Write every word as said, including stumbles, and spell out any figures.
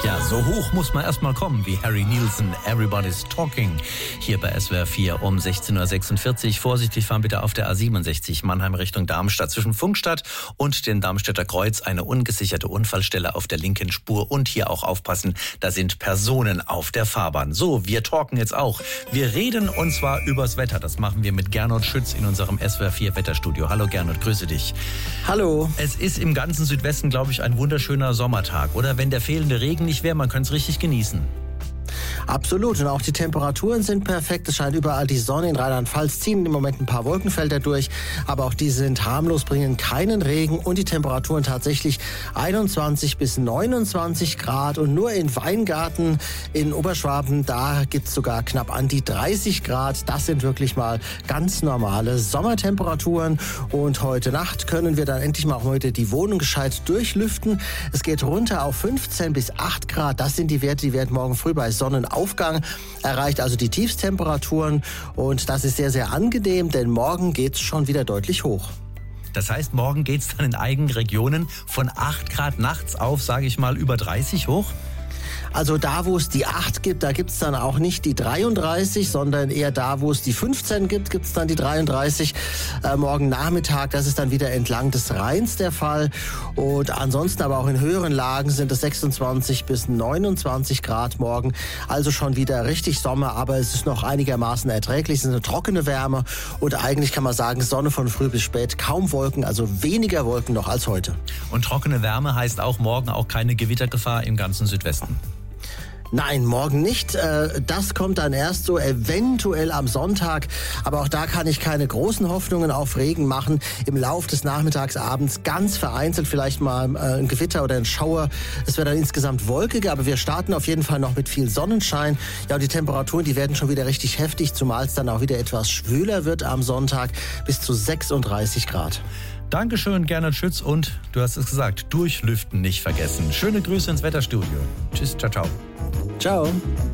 Ja, so hoch muss man erstmal kommen wie Harry Nilsson, Everybody's Talking. Hier bei S W R vier um sechzehn Uhr sechsundvierzig. Vorsichtig fahren bitte auf der A siebenundsechzig Mannheim Richtung Darmstadt. Zwischen Funkstadt und dem Darmstädter Kreuz eine ungesicherte Unfallstelle auf der linken Spur. Und hier auch aufpassen, da sind Personen auf der Fahrbahn. So, wir talken jetzt auch. Wir reden und zwar übers Wetter. Das machen wir mit Gernot Schütz in unserem S W R vier Wetterstudio. Hallo Gernot, grüße dich. Hallo. Es ist im ganzen Südwesten, glaube ich, ein wunderschöner Sommertag. Oder wenn der fehlende Regen nicht wäre, man könnte es richtig genießen. Absolut. Und auch die Temperaturen sind perfekt. Es scheint überall die Sonne. In Rheinland-Pfalz ziehen im Moment ein paar Wolkenfelder durch. Aber auch die sind harmlos, bringen keinen Regen. Und die Temperaturen tatsächlich einundzwanzig bis neunundzwanzig Grad. Und nur in Weingarten in Oberschwaben, da gibt es sogar knapp an die dreißig Grad. Das sind wirklich mal ganz normale Sommertemperaturen. Und heute Nacht können wir dann endlich mal heute die Wohnung gescheit durchlüften. Es geht runter auf fünfzehn bis acht Grad. Das sind die Werte, die werden morgen früh bei Sonnenaufgang erreicht, also die Tiefstemperaturen, und das ist sehr, sehr angenehm, denn morgen geht es schon wieder deutlich hoch. Das heißt, morgen geht es dann in einigen Regionen von acht Grad nachts auf, sage ich mal, über dreißig hoch? Also da, wo es die acht gibt, da gibt es dann auch nicht die dreiunddreißig, sondern eher da, wo es die fünfzehn gibt, gibt es dann die dreiunddreißig. Äh, morgen Nachmittag, das ist dann wieder entlang des Rheins der Fall. Und ansonsten aber auch in höheren Lagen sind es sechsundzwanzig bis neunundzwanzig Grad morgen. Also schon wieder richtig Sommer, aber es ist noch einigermaßen erträglich. Es ist eine trockene Wärme und eigentlich kann man sagen, Sonne von früh bis spät, kaum Wolken, also weniger Wolken noch als heute. Und trockene Wärme heißt auch morgen auch keine Gewittergefahr im ganzen Südwesten? Nein, morgen nicht. Das kommt dann erst so eventuell am Sonntag. Aber auch da kann ich keine großen Hoffnungen auf Regen machen. Im Lauf des Nachmittags, abends ganz vereinzelt vielleicht mal ein Gewitter oder ein Schauer. Es wird dann insgesamt wolkiger, aber wir starten auf jeden Fall noch mit viel Sonnenschein. Ja, und die Temperaturen, die werden schon wieder richtig heftig, zumal es dann auch wieder etwas schwüler wird am Sonntag, bis zu sechsunddreißig Grad. Dankeschön, Gernot Schütz, und du hast es gesagt, durchlüften nicht vergessen. Schöne Grüße ins Wetterstudio. Tschüss, ciao, ciao. Ciao.